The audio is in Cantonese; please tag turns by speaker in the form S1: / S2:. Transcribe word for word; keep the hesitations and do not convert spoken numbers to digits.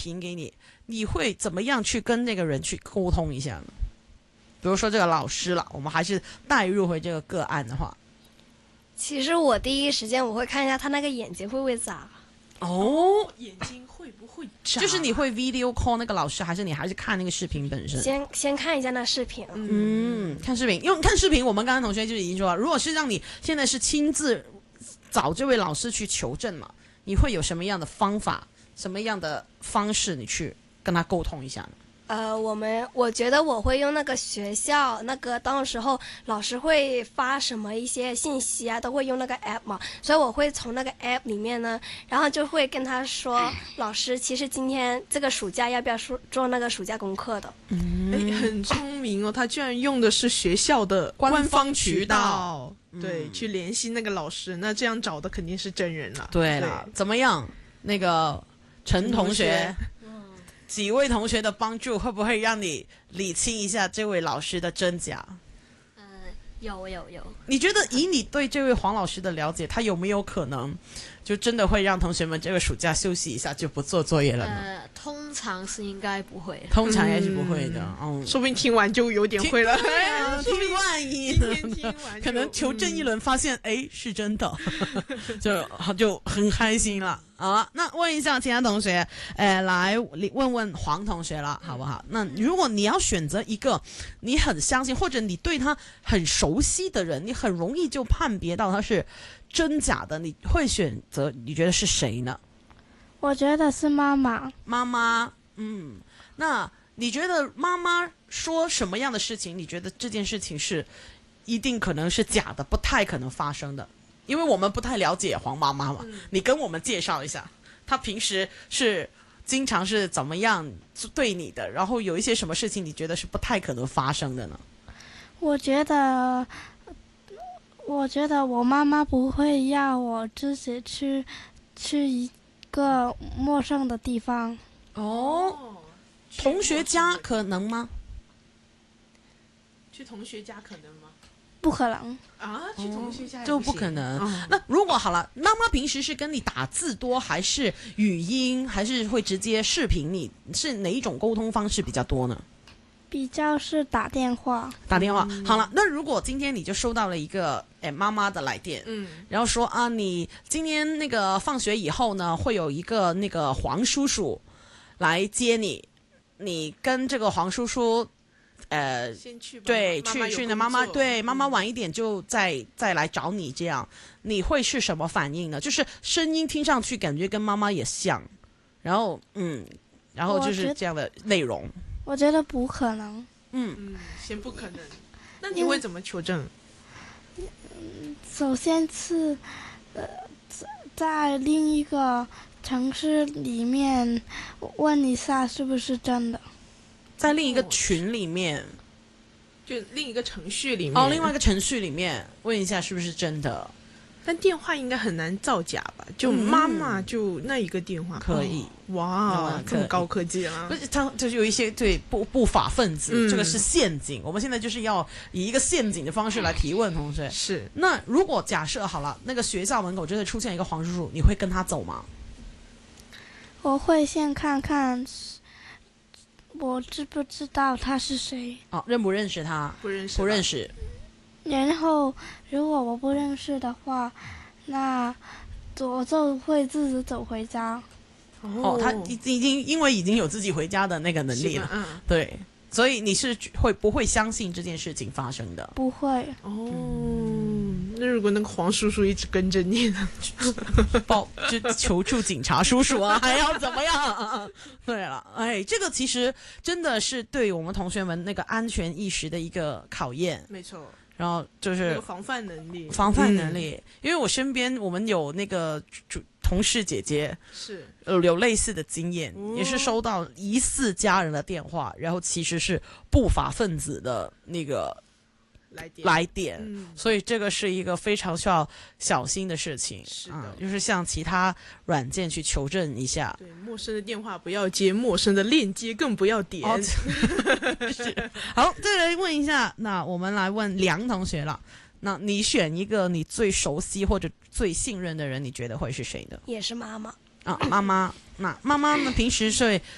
S1: 频给你，你会怎么样去跟那个人去沟通一下呢？比如说这个老师了，我们还是带入回这个个案的话。
S2: 其实我第一时间我会看一下他那个眼睛会不会眨。
S1: 哦，
S3: 眼睛会不会眨？
S1: 就是你会 video call 那个老师，还是你还是看那个视频本身？
S2: 先先看一下那视频。
S1: 嗯，看视频，因为看视频，我们刚刚同学就已经说了，如果是让你现在是亲自找这位老师去求证嘛，你会有什么样的方法，什么样的方式，你去跟他沟通一下呢？
S2: 呃，我们我觉得我会用那个学校那个到时候老师会发什么一些信息啊，都会用那个 app 嘛，所以我会从那个 app 里面呢，然后就会跟他说，老师，其实今天这个暑假要不要做做那个暑假功课的？
S3: 嗯，哎，很聪明哦，他居然用的是学校的
S1: 官方渠道，
S3: 对，
S1: 嗯、
S3: 去联系那个老师，那这样找的肯定是真人了。
S1: 对了，怎么样？那个陈同学。几位同学的帮助会不会让你理清一下这位老师的真假？
S4: 呃，有有有。
S1: 你觉得以你对这位黄老师的了解，他有没有可能就真的会让同学们这个暑假休息一下就不做作业了呢？
S4: 呃，通常是应该不会。
S1: 通常也是不会的，嗯，
S3: 嗯说不定听完就有点会了。
S1: 对啊，
S3: 说不定
S1: 万一
S3: 今天听完
S1: 可能求证一轮，发现哎、嗯、是真的，就就很开心了。好了，那问一下其他同学，呃，来问问黄同学了，好不好？那如果你要选择一个你很相信或者你对他很熟悉的人，你很容易就判别到他是真假的，你会选择你觉得是谁呢？
S5: 我觉得是妈妈。
S1: 妈妈，嗯，那你觉得妈妈说什么样的事情，你觉得这件事情是一定可能是假的，不太可能发生的？因为我们不太了解黄妈妈嘛，嗯、你跟我们介绍一下，她平时是经常是怎么样对你的，然后有一些什么事情你觉得是不太可能发生的呢？
S5: 我觉得，我觉得我妈妈不会要我自己去去一个陌生的地方。
S1: 哦，同学家可能吗？
S3: 去同学家可能吗？
S5: 不可能
S3: 啊！去同学家、
S1: 哦、就不可能、
S3: 哦。
S1: 那如果好了，妈妈平时是跟你打字多，还是语音，还是会直接视频你？是哪一种沟通方式比较多呢？
S5: 比较是打电话。
S1: 打电话、嗯、好了。那如果今天你就收到了一个诶妈妈的来电，嗯，然后说啊，你今天那个放学以后呢，会有一个那个黄叔叔来接你，你跟这个黄叔叔。呃，
S3: 先去吧
S1: 对，
S3: 妈妈
S1: 去去呢，妈妈对妈妈晚一点就再再来找你，这样你会是什么反应呢？就是声音听上去感觉跟妈妈也像，然后嗯，然后就是这样的内容。
S5: 我觉得不可能。
S1: 嗯
S3: 嗯，先不可能。那你会怎么求证？
S5: 嗯，首先是呃，在另一个城市里面问一下是不是真的。
S1: 在另一个群里面、哦，
S3: 就另一个程序里面
S1: 哦，另外一个程序里面问一下是不是真的。
S3: 但电话应该很难造假吧？就妈妈就那一个电话、
S1: 嗯、可以、
S3: 哦、哇，这么高科技了。
S1: 不是，它就是有一些对不不法分子、嗯，这个是陷阱。我们现在就是要以一个陷阱的方式来提问同学。
S3: 是。
S1: 那如果假设好了，那个学校门口真的出现一个黄叔叔，你会跟他走吗？
S5: 我会先看看。我知不知道他是谁？
S1: 哦，认不认识他？
S3: 不认识，
S1: 不认识。
S5: 然后，如果我不认识的话，那我就会自己走回家。
S1: 哦，他已已经因为已经有自己回家的那个能力了，
S3: 嗯，
S1: 对，所以你是会不会相信这件事情发生的？
S5: 不会。
S3: 哦，嗯、那如果那个黄叔叔一直跟着你呢？
S1: 报就求助警察叔叔啊，还要怎么样？对了，哎，这个其实真的是对我们同学们那个安全意识的一个考验。
S3: 没错。
S1: 然后就是
S3: 那个防范能力，
S1: 防范能力、嗯。因为我身边我们有那个同事姐姐
S3: 是
S1: 呃有类似的经验、哦，也是收到疑似家人的电话，然后其实是不法分子的那个。
S3: 来电，
S1: 来电、
S3: 嗯，
S1: 所以这个是一个非常需要小心的事情。
S3: 是的、
S1: 嗯，就是像其他软件去求证一下。
S3: 对，陌生的电话不要接，陌生的链接更不要点。
S1: 哦、是好，再来问一下，那我们来问梁同学了。那你选一个你最熟悉或者最信任的人，你觉得会是谁呢？
S2: 也是妈妈。
S1: 啊，妈妈。那妈妈呢？平时是